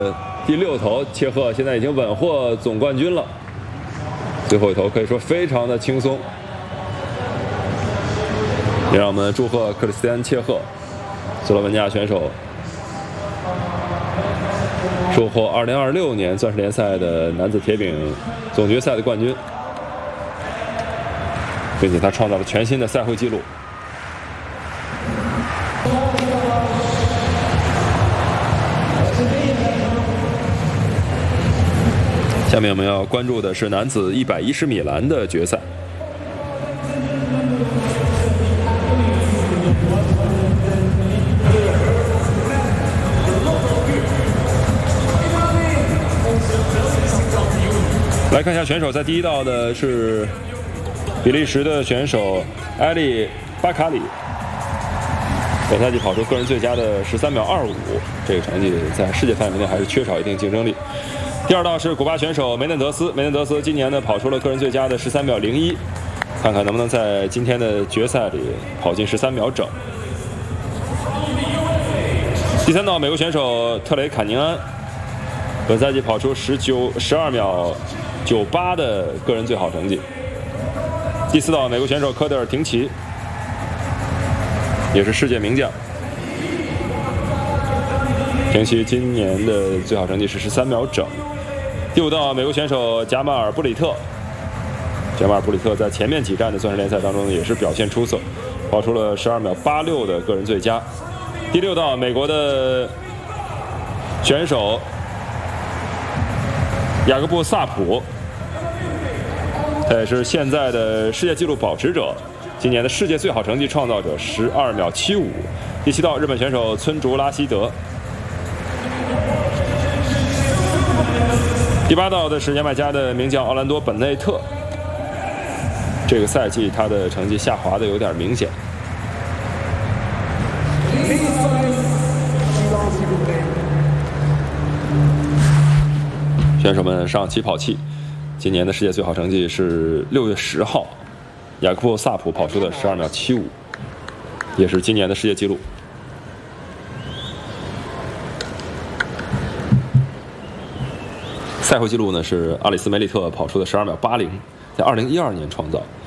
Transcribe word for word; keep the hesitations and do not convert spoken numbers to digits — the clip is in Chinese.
第六头，切赫现在已经稳获总冠军了。最后一头可以说非常的轻松，也让我们祝贺克里斯蒂安·切赫，斯洛文尼亚选手收获二零二六年钻石联赛的男子铁饼总决赛的冠军，并且他创造了全新的赛会纪录。下面我们要关注的是男子一百一十米栏的决赛。来看一下选手，在第一道的是比利时的选手埃利巴卡里，本赛季跑出个人最佳的十三秒二五，这个成绩在世界范围内还是缺少一定竞争力。第二道是古巴选手梅嫩德斯，梅嫩德斯今年呢跑出了个人最佳的十三秒零一，看看能不能在今天的决赛里跑进十三秒整。第三道美国选手特雷坎宁安，本赛季跑出十九十二秒九八的个人最好成绩。第四道美国选手科德尔廷奇，也是世界名将。廷奇今年的最好成绩是十三秒整。第五道美国选手贾马尔布里特，贾马尔布里特在前面几站的钻石联赛当中也是表现出色，跑出了十二秒八六的个人最佳。第六道美国的选手雅各布萨普，他也是现在的世界纪录保持者，今年的世界最好成绩创造者十二秒七五。第七道日本选手村竹拉希德。第八道的是牙买加的名将奥兰多本内特，这个赛季他的成绩下滑的有点明显。选手们上起跑器，今年的世界最好成绩是六月十号，雅克布萨普跑出的十二秒七五，也是今年的世界纪录。赛会纪录呢是阿里斯梅利特跑出的十二秒八零，在二零一二年创造。